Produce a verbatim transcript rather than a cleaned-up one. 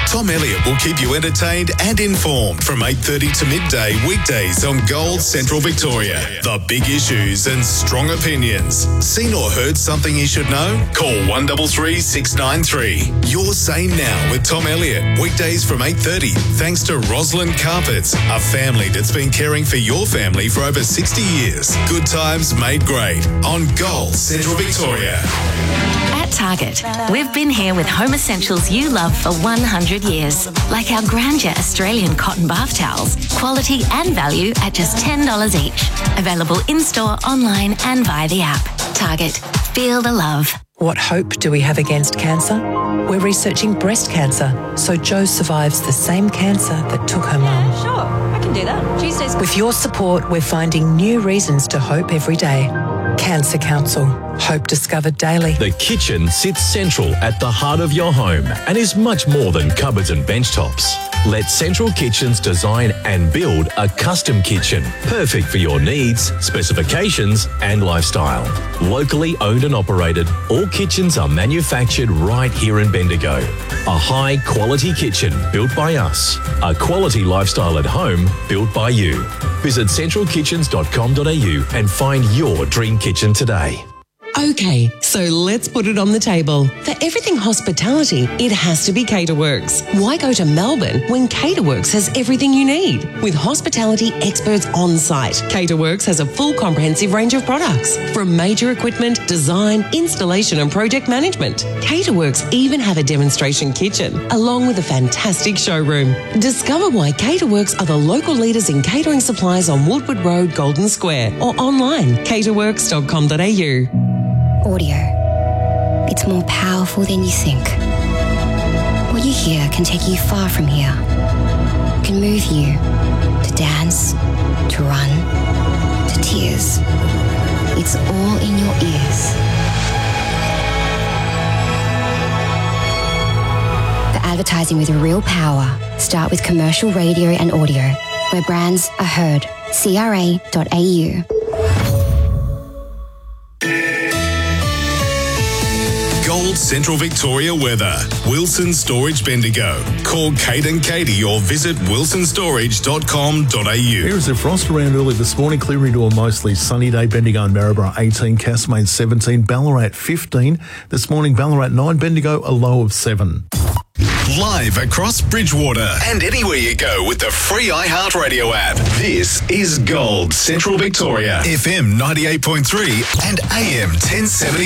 Tom Elliott will keep you entertained and informed from eight thirty to midday weekdays on Gold Central Victoria. The big issues and strong opinions. Seen or heard something you should know? Call one three three, six nine three. You're Sane Now with Tom Elliott. Weekdays from eight thirty. Thanks to Roslyn Carpets, a family that's been caring for your family for over sixty years. Good times made great on Gold Central Victoria. At Target, we've been here with home essentials you love for one hundred years, like our Grandeur Australian cotton bath towels, quality and value at just ten dollars each. Available in-store, online and via the app. Target, feel the love. What hope do we have against cancer? We're researching breast cancer, so Jo survives the same cancer that took her mum. Yeah, sure, I can do that. Tuesdays. With your support, we're finding new reasons to hope every day. Cancer Council. Hope discovered daily. The kitchen sits central at the heart of your home and is much more than cupboards and bench tops. Let Central Kitchens design and build a custom kitchen, perfect for your needs, specifications and lifestyle. Locally owned and operated, all kitchens are manufactured right here in Bendigo. A high quality kitchen built by us. A quality lifestyle at home built by you. Visit central kitchens dot com dot a u and find your dream kitchen today. Okay, so let's put it on the table. For everything hospitality, it has to be Caterworks. Why go to Melbourne when Caterworks has everything you need? With hospitality experts on site, Caterworks has a full comprehensive range of products, from major equipment, design, installation and project management. Caterworks even have a demonstration kitchen, along with a fantastic showroom. Discover why Caterworks are the local leaders in catering supplies on Woodward Road, Golden Square, or online, caterworks dot com dot a u. Audio. It's more powerful than you think. What you hear can take you far from here. It can move you to dance, to run, to tears. It's all in your ears. For advertising with real power, start with commercial radio and audio, where brands are heard. C R A dot A U. Gold Central Victoria weather. Wilson Storage Bendigo. Call Kate and Katie or visit wilson storage dot com dot a u. Here is a frost around early this morning, clearing to a mostly sunny day. Bendigo and Maryborough eighteen, Castlemaine seventeen, Ballarat fifteen. This morning, Ballarat nine, Bendigo a low of seven. Live across Bridgewater and anywhere you go with the free iHeartRadio app. This is Gold Central Victoria. F M ninety-eight point three and A M ten seventy.